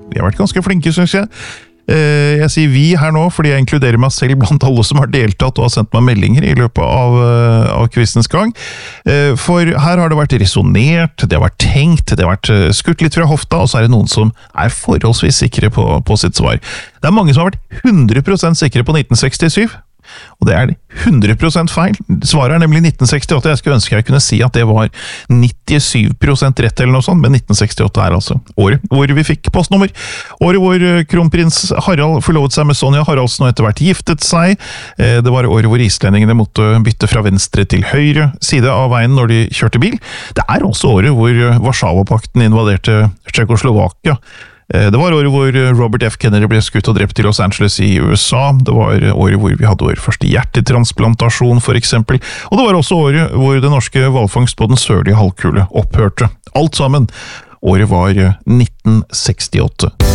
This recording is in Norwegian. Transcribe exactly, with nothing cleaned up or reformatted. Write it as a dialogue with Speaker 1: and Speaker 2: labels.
Speaker 1: Vi har vært ganske flinke, synes jeg. Jeg sier vi her nå, fordi jeg inkluderer meg selv blant alle som har deltatt og har sendt meg meldinger i løpet av, av quizens gang. For her har det vært resonert, det har vært tenkt, det har vært skutt litt fra hofta, og så er det noen som er forholdsvis sikre på, på sitt svar. Det er mange som har vært hundre prosent sikre på nitten sekstisju. Og det er hundre prosent feil. Svaret er nemlig nitten sekstiåtte. Jeg skulle ønske jeg kunne si at det var nittisju prosent rett eller noe sånt, men nitten sekstiåtte er altså året hvor vi fikk postnummer. Året hvor kronprins Harald forlovet seg med Sonja Haraldsen og etter hvert giftet seg. Det var året hvor islendingene måtte bytte fra venstre til høyre side av veien når de kjørte bil. Det er også året hvor Warszawapakten invaderte Tsjekkoslovakia. Det var året hvor Robert F. Kennedy ble skutt og drept i Los Angeles i U S A. Det var året hvor vi hadde vår første hjertetransplantasjon, for eksempel. Og det var også året hvor det norske hvalfangst på den sørlige halvkule opphørte. Alt sammen. Året var nitten sekstiåtte.